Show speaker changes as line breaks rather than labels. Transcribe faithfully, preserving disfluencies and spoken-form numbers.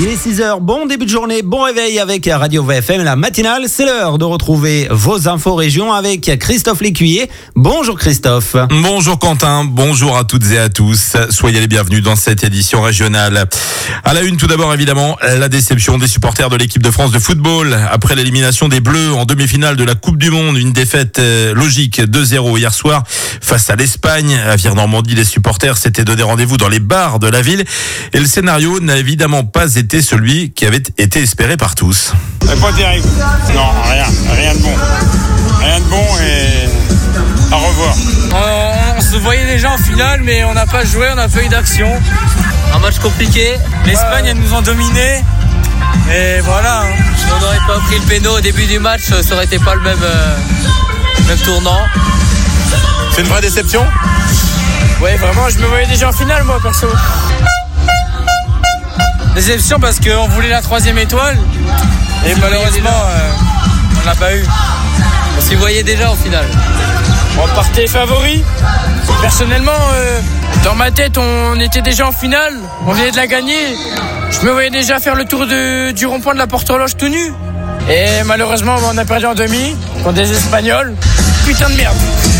Il est six heures, bon début de journée, bon réveil avec Radio V F M, la matinale. C'est l'heure de retrouver vos infos régions avec Christophe Lécuyer. Bonjour Christophe.
Bonjour Quentin, bonjour à toutes et à tous. Soyez les bienvenus dans cette édition régionale. À la une, tout d'abord évidemment, la déception des supporters de l'équipe de France de football. Après l'élimination des Bleus en demi-finale de la Coupe du Monde, une défaite logique deux zéro hier soir face à l'Espagne. À Vire-Normandie, les supporters s'étaient donné rendez-vous dans les bars de la ville. Et le scénario n'a évidemment pas été celui qui avait été espéré par tous.
C'est pas terrible. Non, rien, rien de bon. Rien de bon et à revoir.
On, on se voyait déjà en finale, mais on n'a pas joué, on n'a pas eu d'action. Un match compliqué. L'Espagne, elle nous ont dominé. Et voilà. Si on n'aurait pas pris le péno au début du match, ça aurait été pas le même, euh, même tournant.
C'est une vraie déception ?
Ouais, vraiment, je me voyais déjà en finale, moi, perso. Déception parce qu'on voulait la troisième étoile et malheureusement euh, on l'a pas eu. On s'y voyait déjà en finale. On partait favori. Personnellement, euh, dans ma tête, on était déjà en finale. On venait de la gagner. Je me voyais déjà faire le tour de, du rond-point de la Porte-Horloge tout nu. Et malheureusement, on a perdu en demi contre des Espagnols. Putain de merde.